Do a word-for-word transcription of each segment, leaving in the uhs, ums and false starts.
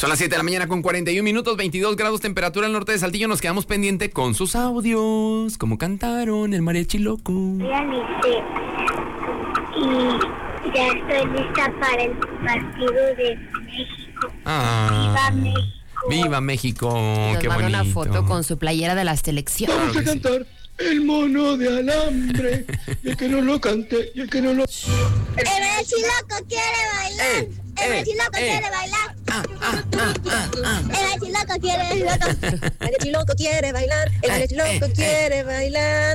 Son las siete de la mañana con cuarenta y un minutos, veintidós grados temperatura al norte de Saltillo. Nos quedamos pendiente con sus audios. Como cantaron el mariachi loco. Ya listé. Y ya estoy lista para el partido de México. Ah, ¡Viva México! ¡Viva México! Nos ¡Qué manda bonito! una foto con su playera de la selección. Vamos a cantar el mono de alambre. Y el que no lo cante, y el que no lo... El mariachi loco quiere bailar. Eh, el mariachi eh, loco eh. quiere bailar. Ah, ah, ah, ah, ah. El mariachi loco quiere loco. El mariachi loco quiere bailar, el mariachi Eh, loco eh, quiere bailar.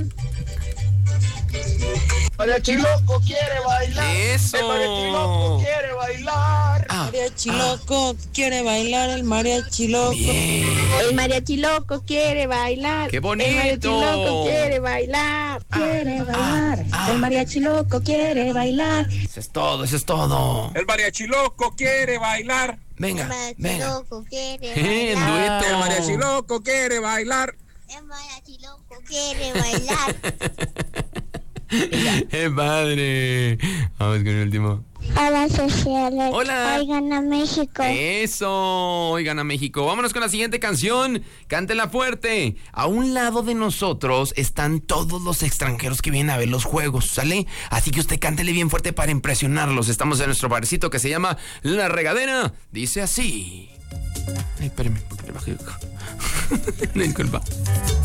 Mariachi loco quiere bailar. ¡Eso! El mariachi loco quiere bailar. Ah, Mariachi ah, loco quiere bailar, el mariachi loco. bien. El mariachi loco quiere bailar. ¡Qué bonito! El mariachi loco quiere bailar. Quiere bailar. ah. El mariachi loco quiere bailar. Eso es todo, eso es todo. El mariachi loco quiere bailar. Venga, El mariachi venga. loco quiere Eh, en bailar. dueto. El mariachi loco quiere bailar. El mariachi loco quiere bailar. ¡Qué padre! Vamos con el último. Hola, sociales. Hola. Oigan a México. Eso, oigan a México. Vámonos con la siguiente canción. Cántela fuerte. A un lado de nosotros están todos los extranjeros que vienen a ver los juegos, ¿sale? Así que usted cántele bien fuerte para impresionarlos. Estamos en nuestro barcito que se llama La Regadera. Dice así. Ay, espérame, porque le bajé acá. Disculpa.